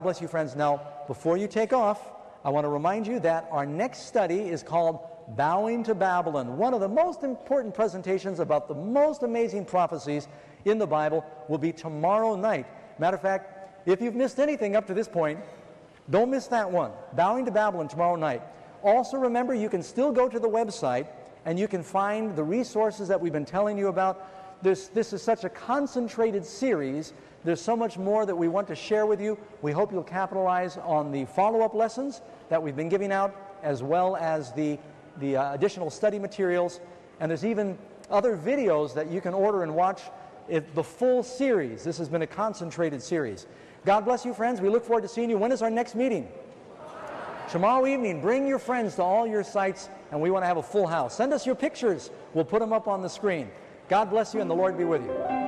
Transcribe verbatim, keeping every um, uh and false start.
Bless you, friends. Now, before you take off, I want to remind you that our next study is called Bowing to Babylon. One of the most important presentations about the most amazing prophecies in the Bible will be tomorrow night. Matter of fact, if you've missed anything up to this point, don't miss that one. Bowing to Babylon tomorrow night. Also remember, you can still go to the website and you can find the resources that we've been telling you about. This, this is such a concentrated series. There's so much more that we want to share with you. We hope you'll capitalize on the follow-up lessons that we've been giving out, as well as the, the uh, additional study materials. And there's even other videos that you can order and watch it, the full series. This has been a concentrated series. God bless you, friends. We look forward to seeing you. When is our next meeting? Tomorrow evening. Bring your friends to all your sites, and we want to have a full house. Send us your pictures. We'll put them up on the screen. God bless you, and the Lord be with you.